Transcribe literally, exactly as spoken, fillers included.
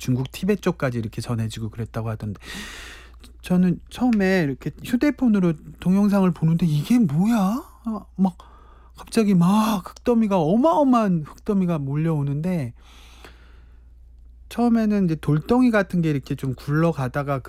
중국 티벳 쪽까지 이렇게 전해지고 그랬다고 하던데, 저는 처음에 이렇게 휴대폰으로 동영상을 보는데 '이게 뭐야?' 어 막 갑자기 막 흙더미가 어마어마한 흙더미가 몰려오는데, 처음에는 이제 돌덩이 같은 게 이렇게 좀 굴러가다가